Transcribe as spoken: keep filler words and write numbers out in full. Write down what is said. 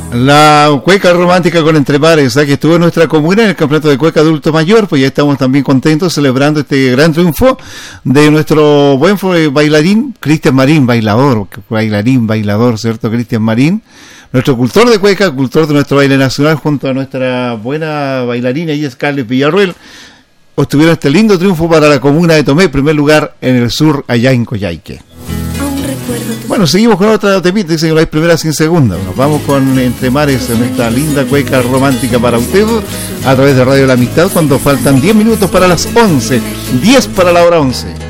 La cueca romántica con Entremares, ¿eh? Que estuvo en nuestra comuna en el campeonato de cueca adulto mayor, pues ya estamos también contentos celebrando este gran triunfo de nuestro buen bailarín Cristian Marín, bailador, bailarín, bailador, ¿cierto? Cristian Marín, nuestro cultor de cueca, cultor de nuestro baile nacional, junto a nuestra buena bailarina y Scarlett Villarruel, obtuvieron este lindo triunfo para la comuna de Tomé, primer lugar en el sur, allá en Coyhaique. Bueno, seguimos con otra temita, dicen que no hay primera sin segunda. Nos vamos con Entremares en esta linda cueca romántica para usted a través de Radio La Amistad cuando faltan diez minutos para las once, diez para la hora once.